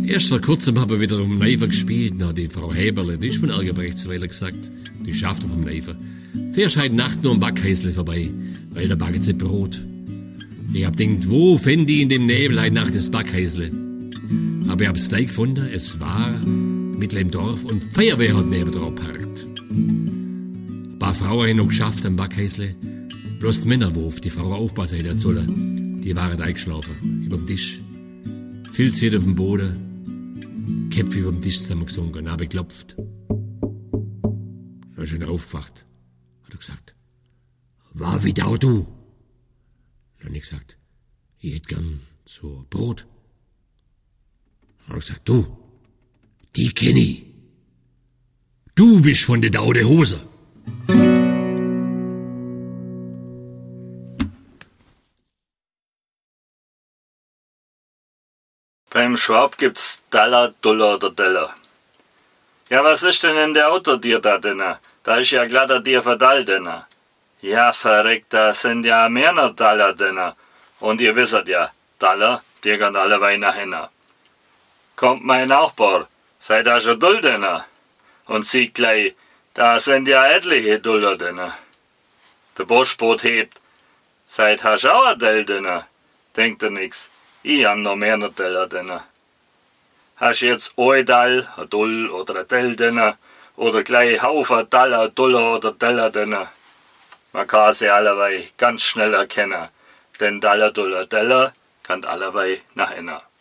Erst vor kurzem haben wir wieder um Neifer gespielt. Na, die Frau Heberle, die ist von Ergebrechtsweiler gesagt, die schafft auf dem Neifer. Fährst heute Nacht nur am Backhäusle vorbei, weil da backen sie Brot. Ich hab gedacht, wo fänd ich in dem Nebel heute Nacht das Backhäusle? Aber ich hab's gleich gefunden, es war mitten im Dorf und die Feuerwehr hat neben drauf geparkt. Ein paar Frauen haben noch geschafft am Backhäusle. Bloß die Männer, wo auf die Frau aufpassen hätten sollen, die waren eingeschlafen, über dem Tisch. Filzhüte auf dem Boden, Köpfe über dem Tisch zusammengesunken, habe geklopft. Dann ist er aufgewacht, hat er gesagt, war wieder auch du? Dann habe ich gesagt, ich hätte gern so Brot. Dann hat er gesagt, du, die kenn ich. Du bist von der Daude Hose. Beim Schwab gibt's Dollar, Dollar oder Dollar. Ja, was ist denn in der Auto dir da drinnen? Da ist ja glatter dir verdall drinnen. Ja, verreckt, da sind ja mehr noch Dollar drinnen. Und ihr wisset ja, Dollar, die gehen alle Wein nach hinten. Kommt mein Nachbar, seid da schon Dull drinnen? Und sieht gleich, da sind ja etliche Dollar drinnen. Der Boschboot hebt, seid hast auch ein Dell drinnen? Denkt er nix. Ich hab noch mehr Teller drinnen. Hast jetzt ein Dall, ein Dull oder ein Tell drinnen, oder gleich Haufen Dollar, Dollar oder Teller drinnen? Man kann sie allerweil ganz schnell erkennen, denn Dollar, Dollar, Teller kann allerweil nach innen.